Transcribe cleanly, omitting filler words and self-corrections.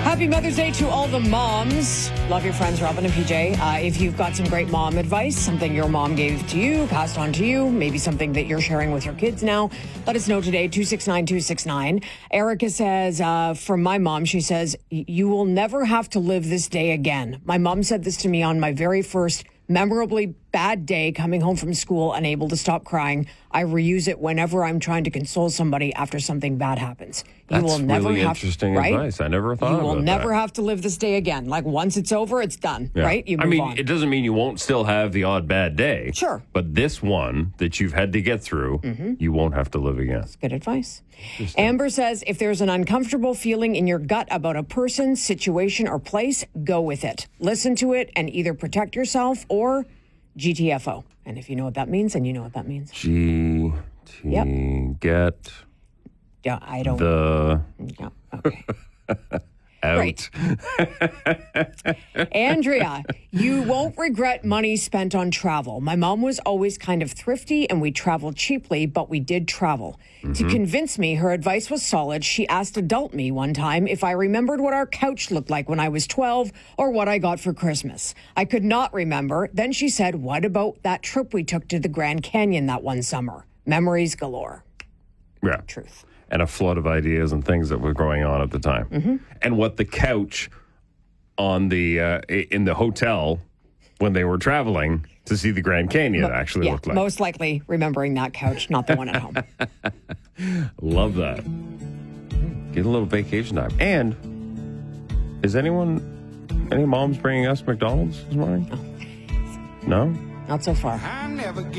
Happy Mother's Day to all the moms. Love your friends, Robin and PJ. If you've got some great mom advice, something your mom gave to you, passed on to you, maybe something that you're sharing with your kids now, let us know today, 269-269. Erica says, from my mom, she says, you will never have to live this day again. My mom said this to me on my very first memorably bad day coming home from school, unable to stop crying. I reuse it whenever I'm trying to console somebody after something bad happens. That's you will never really have, interesting right? advice. I never thought you about that. will never have to live this day again. Like once it's over, it's done, right? You move on. It doesn't mean you won't still have the odd bad day. Sure. But this one that you've had to get through, you won't have to live again. That's good advice. Amber says, if there's an uncomfortable feeling in your gut about a person, situation, or place, go with it. Listen to it and either protect yourself or GTFO. And if you know what that means, then you know what that means. Get Yeah, I don't. Yeah, okay. out. Great. Andrea, you won't regret money spent on travel. My mom was always kind of thrifty and we traveled cheaply, but we did travel. To convince me her advice was solid, she asked adult me one time if I remembered what our couch looked like when I was 12 or what I got for Christmas. I could not remember. Then she said, what about that trip we took to the Grand Canyon that one summer? Memories galore. Yeah. Truth. And a flood of ideas and things that were going on at the time. And what the couch on the in the hotel when they were traveling to see the Grand Canyon actually looked like. Most likely remembering that couch, not the one at home. Love that. Get a little vacation time. And is any moms bringing us McDonald's this morning? No. No? Not so far.